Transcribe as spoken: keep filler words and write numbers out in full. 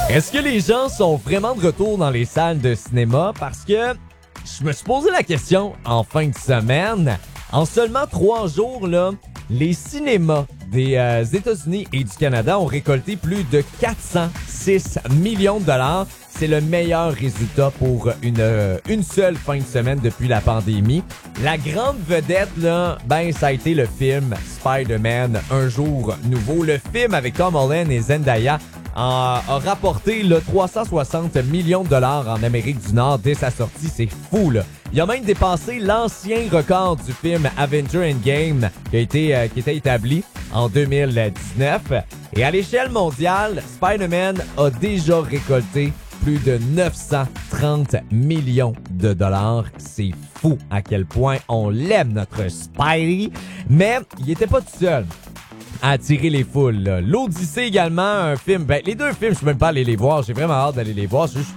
Est-ce que les gens sont vraiment de retour dans les salles de cinéma? Parce que je me suis posé la question en fin de semaine. En seulement trois jours, là, les cinémas des euh, États-Unis et du Canada ont récolté plus de quatre cent six millions de dollars. C'est le meilleur résultat pour une, euh, une seule fin de semaine depuis la pandémie. La grande vedette, là, ben, ça a été le film Spider-Man, Un jour nouveau. Le film avec Tom Holland et Zendaya a, a rapporté là, trois cent soixante millions de dollars en Amérique du Nord dès sa sortie. C'est fou, là. Il a même dépassé l'ancien record du film Avenger Endgame qui a été euh, qui était établi en deux mille dix-neuf. Et à l'échelle mondiale, Spider-Man a déjà récolté plus de neuf cent trente millions de dollars. C'est fou à quel point on l'aime, notre Spidey. Mais il était pas tout seul à attirer les foules. L'Odyssée également, un film. Ben, les deux films, je peux même pas aller les voir. J'ai vraiment hâte d'aller les voir. Je suis